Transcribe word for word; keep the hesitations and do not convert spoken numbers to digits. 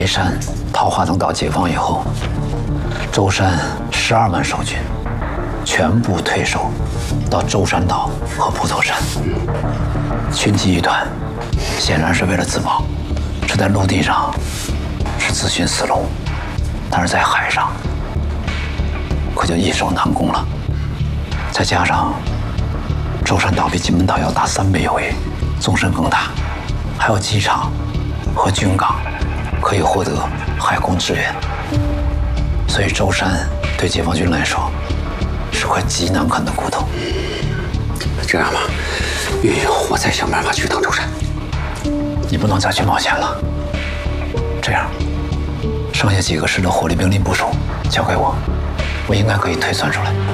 眉山、桃花等岛解放以后，舟山十二万守军全部退守到舟山岛和蒲头山。群起一团，显然是为了自保。这在陆地上是自寻死路，但是在海上可就易守难攻了。再加上舟山岛比金门岛要大三倍有余，纵深更大，还有机场和军港可以获得海空支援，所以舟山对解放军来说是块极难啃的骨头。 这样吧，运运，我再想办法去趟舟山。 你不能再去冒险了。这样，剩下几个师的火力兵力部署交给我，我应该可以推算出来。